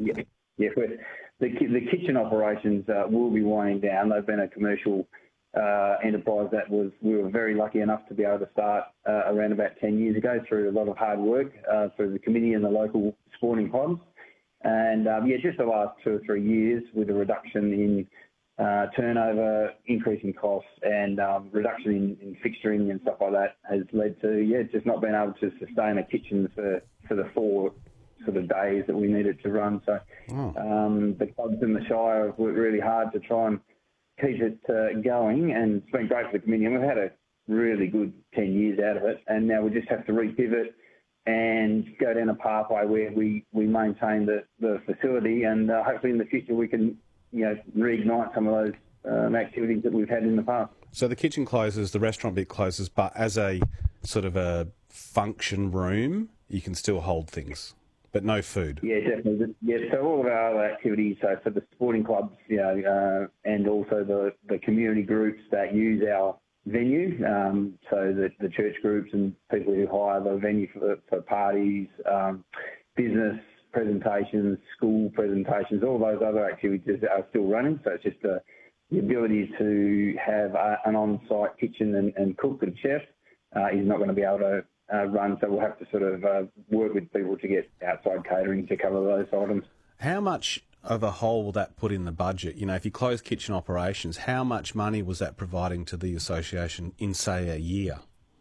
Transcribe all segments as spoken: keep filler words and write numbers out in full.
Yeah, yeah. we're- The, ki- the kitchen operations uh, will be winding down. They've been a commercial uh, enterprise that was, we were very lucky enough to be able to start uh, around about ten years ago through a lot of hard work uh, through the committee and the local sporting clubs. And um, yeah, just the last two or three years with a reduction in uh, turnover, increase in costs and um, reduction in, in fixturing and stuff like that has led to, yeah, just not being able to sustain a kitchen for, for the four sort of days that we needed to run. So Oh. um, the clubs in the Shire have worked really hard to try and keep it uh, going, and it's been great for the community. And we've had a really good ten years out of it, and now we just have to repivot and go down a pathway where we, we maintain the, the facility, and uh, hopefully in the future we can, you know, reignite some of those um, activities that we've had in the past. So the kitchen closes, the restaurant bit closes, but as a sort of a function room, you can still hold things, but no food. Yeah, definitely. Yeah, so all of our other activities, so for the sporting clubs, you know, uh, and also the, the community groups that use our venue, um, so the, the church groups and people who hire the venue for, for parties, um, business presentations, school presentations, all those other activities are still running. So it's just the, the ability to have a, an on-site kitchen and, and cook and chef uh, is not going to be able to uh, run. So we'll have to sort of uh, work with people to get outside catering to cover those items. How much of a hole will that put in the budget? You know, if you close kitchen operations, how much money was that providing to the association in, say, a year?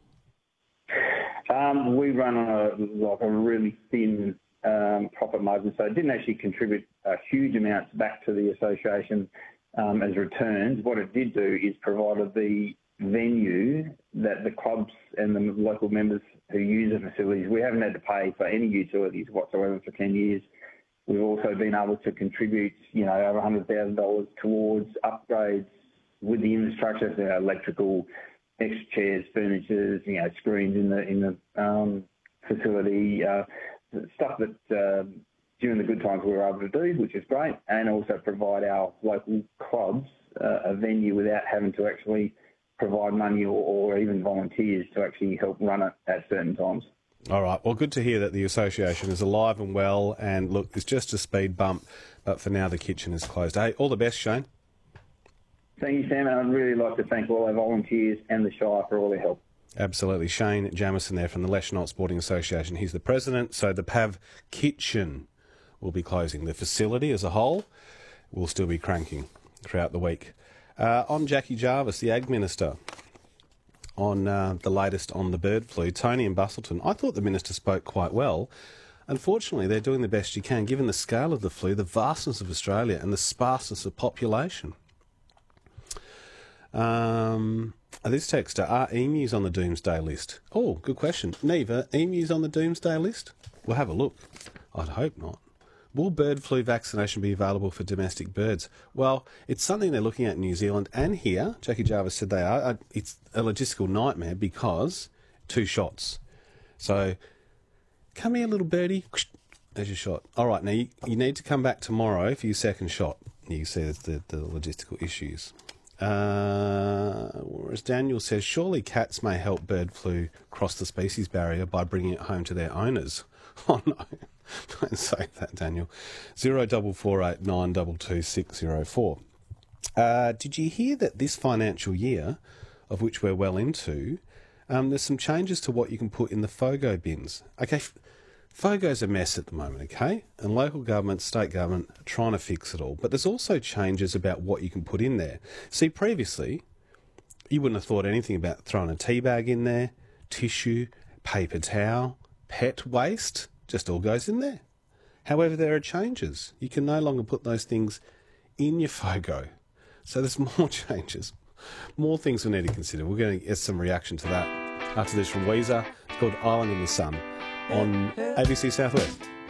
Um, we run on a, like a really thin um, profit margin, so it didn't actually contribute uh, huge amounts back to the association um, as returns. What it did do is provided the venue that the clubs and the local members who use the facilities, we haven't had to pay for any utilities whatsoever for ten years. We've also been able to contribute, you know, over one hundred thousand dollars towards upgrades with the infrastructure, so electrical, extra chairs, furniture, you know, screens in the in the um, facility, uh, stuff that uh, during the good times we were able to do, which is great, and also provide our local clubs uh, a venue without having to actually provide money or, or even volunteers to actually help run it at certain times. All right. Well, good to hear that the association is alive and well. And look, it's just a speed bump, but for now the kitchen is closed. Hey, all the best, Shane. Thank you, Sam. And I'd really like to thank all our volunteers and the Shire for all their help. Absolutely. Shane Jamieson there from the Leschenault Sporting Association. He's the president. So the P A V kitchen will be closing. The facility as a whole will still be cranking throughout the week. Uh, on Jackie Jarvis, the Ag Minister, on uh, the latest on the bird flu. Tony in Bustleton, I thought the Minister spoke quite well. Unfortunately, they're doing the best you can, given the scale of the flu, the vastness of Australia and the sparseness of population. Um, this texter, are emus on the doomsday list? Oh, good question. Neve, are emus on the doomsday list? We'll have a look. I'd hope not. Will bird flu vaccination be available for domestic birds? Well, it's something they're looking at in New Zealand and here. Jackie Jarvis said they are. It's a logistical nightmare because two shots. So, come here, little birdie. There's your shot. All right, now you, you need to come back tomorrow for your second shot. You see the, the logistical issues. Uh, whereas Daniel says, surely cats may help bird flu cross the species barrier by bringing it home to their owners. Oh, no. Don't say that, Daniel. Zero double four eight nine double two six zero four. Uh, did you hear that this financial year, of which we're well into, um, there's some changes to what you can put in the FOGO bins? Okay, f- FOGO's a mess at the moment, okay? And local government, state government are trying to fix it all. But there's also changes about what you can put in there. See, previously, you wouldn't have thought anything about throwing a tea bag in there, tissue, paper towel, pet waste. Just all goes in there. However, there are changes. You can no longer put those things in your FOGO. So there's more changes, more things we need to consider. We're going to get some reaction to that after this from Weezer. It's called Island in the Sun on A B C Southwest.